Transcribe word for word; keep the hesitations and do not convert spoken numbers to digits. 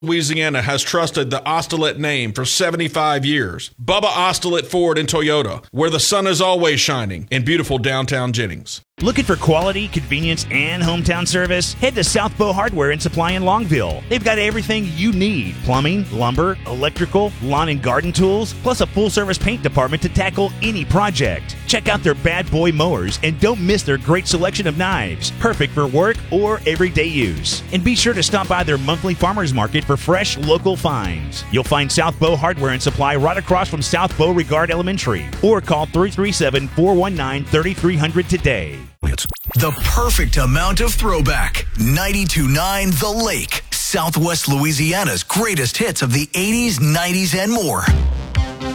Louisiana has trusted the Ostolet name for seventy-five years. Bubba Ostolet Ford and Toyota, where the sun is always shining in beautiful downtown Jennings. Looking for quality, convenience, and hometown service? Head to South Bow Hardware and Supply in Longville. They've got everything you need: plumbing, lumber, electrical, lawn and garden tools, plus a full-service paint department to tackle any project. Check out their bad boy mowers and don't miss their great selection of knives, perfect for work or everyday use. And be sure to stop by their monthly farmers market for fresh local finds. You'll find South Bow Hardware and Supply right across from South Beauregard Elementary, or call three three seven, four one nine, three three zero zero today. The perfect amount of throwback. ninety-two point nine The Lake, Southwest Louisiana's greatest hits of the eighties, nineties, and more.